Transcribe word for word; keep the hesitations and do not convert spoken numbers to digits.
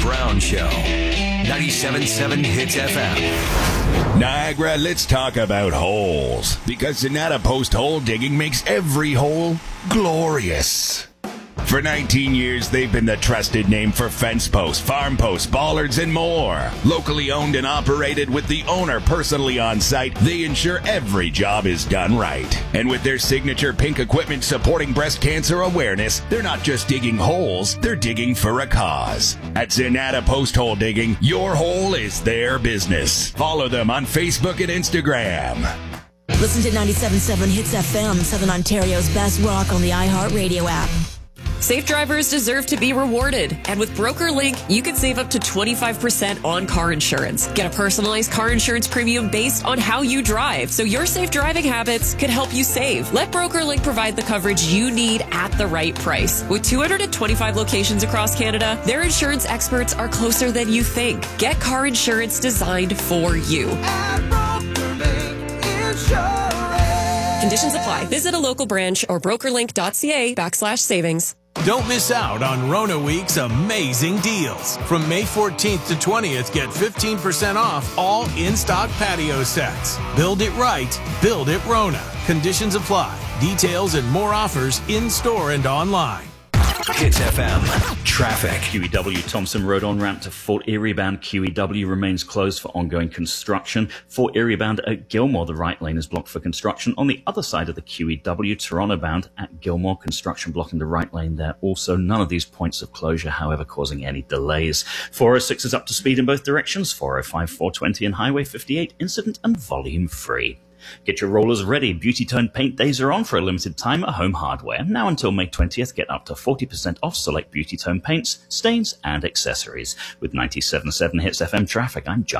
Brown Show. ninety-seven point seven Hits F M. Niagara, let's talk about holes. Because Sonata Post hole digging makes every hole glorious. For nineteen years, they've been the trusted name for fence posts, farm posts, bollards, and more. Locally owned and operated with the owner personally on site, they ensure every job is done right. And with their signature pink equipment supporting breast cancer awareness, they're not just digging holes, they're digging for a cause. At Sonata Post Hole Digging, your hole is their business. Follow them on Facebook and Instagram. Listen to ninety-seven point seven Hits F M, Southern Ontario's best rock on the iHeartRadio app. Safe drivers deserve to be rewarded. And with BrokerLink, you can save up to twenty-five percent on car insurance. Get a personalized car insurance premium based on how you drive, so your safe driving habits can help you save. Let BrokerLink provide the coverage you need at the right price. With two hundred twenty-five locations across Canada, their insurance experts are closer than you think. Get car insurance designed for you. Conditions apply. Visit a local branch or brokerlink.ca backslash savings. Don't miss out on Rona Week's amazing deals. From May fourteenth to twentieth, get fifteen percent off all in-stock patio sets. Build it right. Build it Rona. Conditions apply. Details and more offers in-store and online. Hits F M. Traffic. Q E W Thompson Road on-ramp to Fort Erie bound Q E W remains closed for ongoing construction. Fort Erie bound at Gilmore, the right lane is blocked for construction. On the other side of the Q E W, Toronto bound at Gilmore, construction blocking the right lane there. Also, none of these points of closure, however, causing any delays. four oh six is up to speed in both directions. four oh five, four twenty and Highway fifty-eight, incident and volume free. Get your rollers ready. Beauty Tone Paint Days are on for a limited time at Home Hardware. Now until May twentieth, get up to forty percent off select Beauty Tone paints, stains, and accessories. With ninety-seven point seven Hits F M traffic, I'm John.